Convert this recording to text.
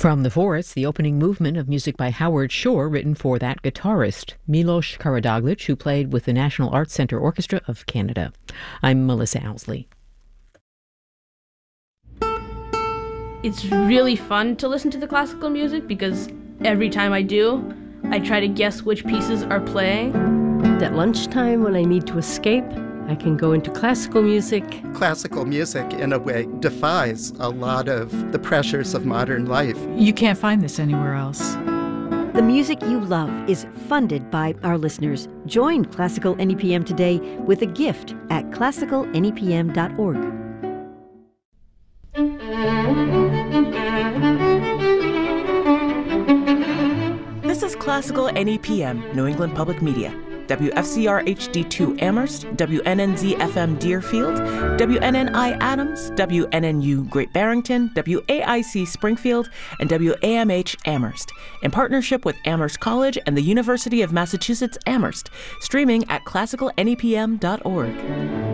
From The Forest, the opening movement of music by Howard Shore, written for that guitarist, Milos Karadzic, who played with the National Arts Centre Orchestra of Canada. I'm Melissa Owsley. It's really fun to listen to the classical music because every time I do, I try to guess which pieces are playing. At lunchtime, when I need to escape, I can go into classical music. Classical music, in a way, defies a lot of the pressures of modern life. You can't find this anywhere else. The music you love is funded by our listeners. Join Classical NEPM today with a gift at classicalnepm.org. This is Classical NEPM, New England Public Media. WFCR HD2 Amherst, WNNZ FM Deerfield, WNNI Adams, WNNU Great Barrington, WAIC Springfield, and WAMH Amherst, in partnership with Amherst College and the University of Massachusetts Amherst, streaming at classicalnepm.org.